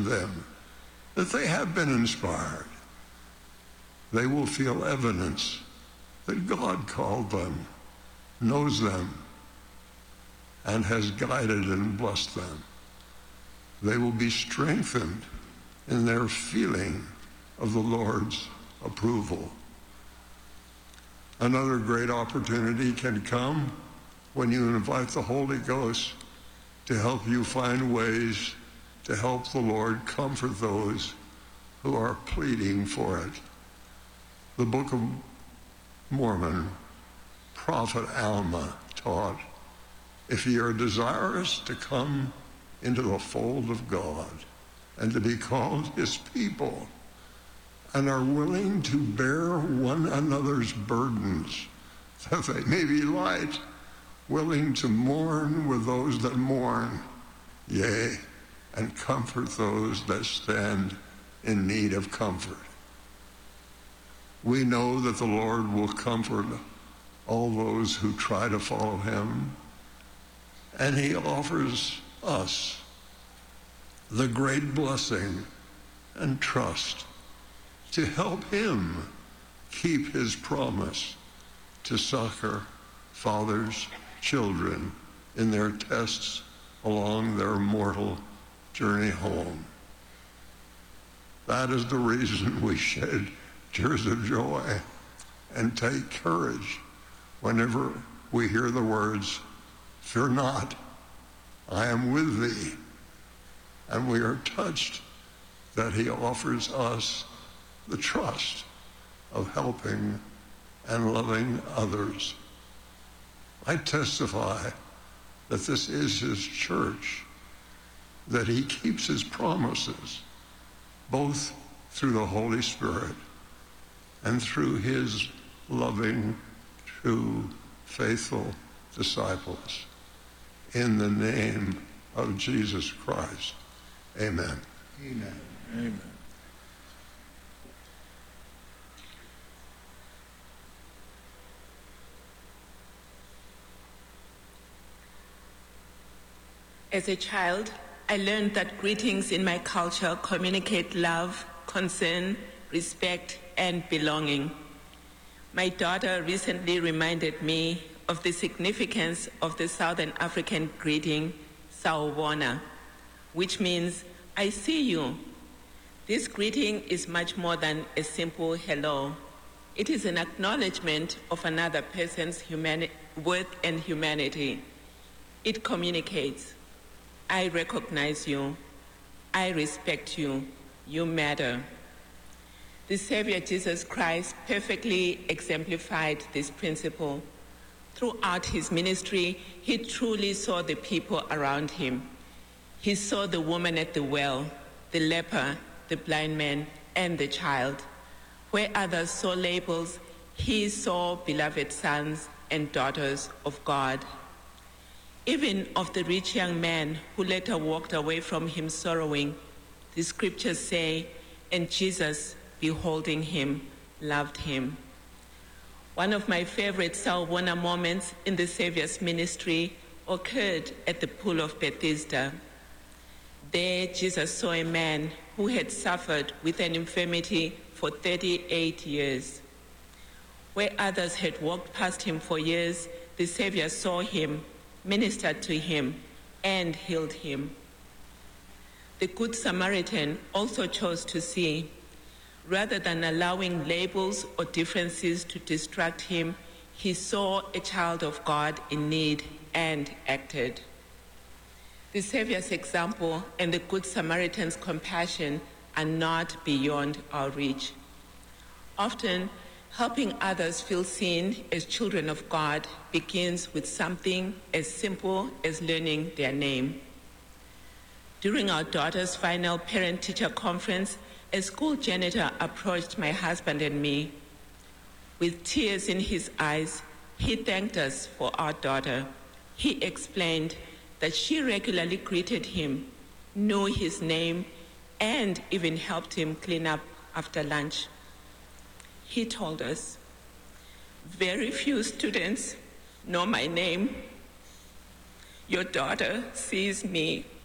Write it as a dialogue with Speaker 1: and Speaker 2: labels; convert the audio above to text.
Speaker 1: them that they have been inspired. They will feel evidence that God called them, knows them, and has guided and blessed them. They will be strengthened in their feeling of the Lord's approval. Another great opportunity can come when you invite the Holy Ghost to help you find ways to help the Lord comfort those who are pleading for it. The Book of Mormon, Prophet Alma taught, if ye are desirous to come into the fold of God and to be called his people, and are willing to bear one another's burdens, that they may be light, willing to mourn with those that mourn, yea, and comfort those that stand in need of comfort. We know that the Lord will comfort all those who try to follow him, and he offers us the great blessing and trust to help him keep his promise to succor fathers, children in their tests along their mortal journey home. That is the reason we shed tears of joy and take courage whenever we hear the words, "Fear not, I am with thee." And we are touched that he offers us the trust of helping and loving others. I testify that this is his church, that he keeps his promises, both through the Holy Spirit and through his loving, true, faithful disciples. In the name of Jesus Christ, amen.
Speaker 2: Amen. Amen.
Speaker 3: As a child, I learned that greetings in my culture communicate love, concern, respect, and belonging. My daughter recently reminded me of the significance of the Southern African greeting, Sawubona, which means, I see you. This greeting is much more than a simple hello. It is an acknowledgement of another person's worth and humanity. It communicates, I recognize you, I respect you, you matter. The Savior Jesus Christ perfectly exemplified this principle. Throughout his ministry, he truly saw the people around him. He saw the woman at the well, the leper, the blind man, and the child. Where others saw labels, he saw beloved sons and daughters of God. Even of the rich young man who later walked away from him sorrowing, the scriptures say, and Jesus, beholding him, loved him. One of my favorite Sawubona moments in the Savior's ministry occurred at the pool of Bethesda. There, Jesus saw a man who had suffered with an infirmity for 38 years. Where others had walked past him for years, the Savior saw him, ministered to him, and healed him. The Good Samaritan also chose to see. Rather than allowing labels or differences to distract him, he saw a child of God in need and acted. The Savior's example and the Good Samaritan's compassion are not beyond our reach. Often, helping others feel seen as children of God begins with something as simple as learning their name. During our daughter's final parent-teacher conference, a school janitor approached my husband and me. With tears in his eyes, he thanked us for our daughter. He explained that she regularly greeted him, knew his name, and even helped him clean up after lunch. He told us, very few students know my name. Your daughter sees me